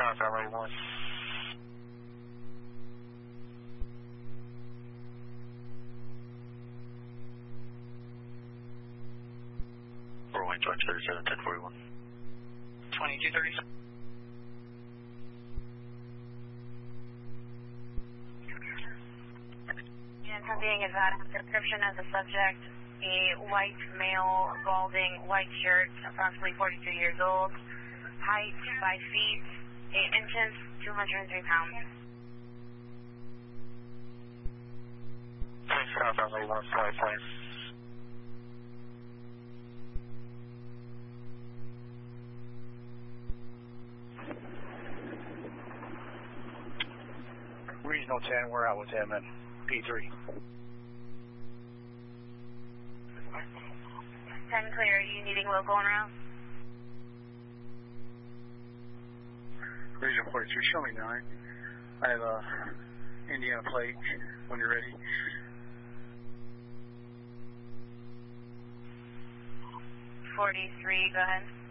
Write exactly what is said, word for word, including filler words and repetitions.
South L A one. Four-way George thirty-seven, ten forty-one. twenty-two thirty-seven. And from being advised, description of the subject, a white male, balding, white shirt, approximately forty-two years old, height five feet, eight inches, two hundred three pounds. Thanks, South L A one, flight plane. Regional ten, we're out with him in P three. ten clear, are you needing local en route? Regional forty-three, show me nine. I have a Indiana plate when you're ready. forty-three, go ahead.